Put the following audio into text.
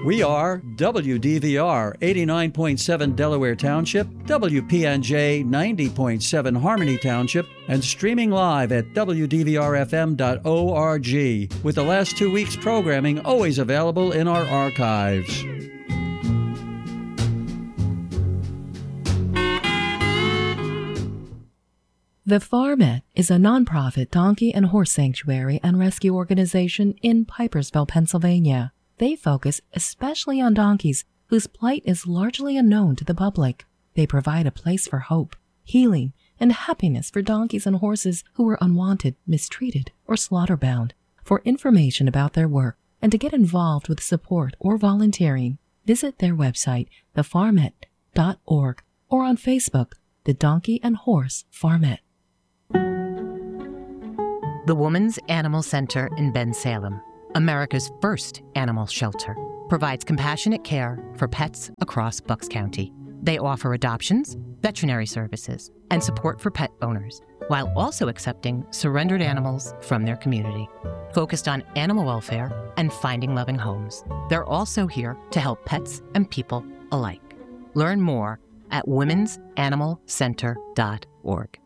We are WDVR 89.7 Delaware Township, WPNJ 90.7 Harmony Township, and streaming live at WDVRFM.org, with the last 2 weeks' programming always available in our archives. The Farmet is a nonprofit donkey and horse sanctuary and rescue organization in Pipersville, Pennsylvania. They focus especially on donkeys whose plight is largely unknown to the public. They provide a place for hope, healing, and happiness for donkeys and horses who are unwanted, mistreated, or slaughter-bound. For information about their work and to get involved with support or volunteering, visit their website, thefarmet.org, or on Facebook, the Donkey and Horse Farmet. The Woman's Animal Center in Bensalem, America's first animal shelter, provides compassionate care for pets across Bucks County. They offer adoptions, veterinary services, and support for pet owners, while also accepting surrendered animals from their community. Focused on animal welfare and finding loving homes, they're also here to help pets and people alike. Learn more at womensanimalcenter.org.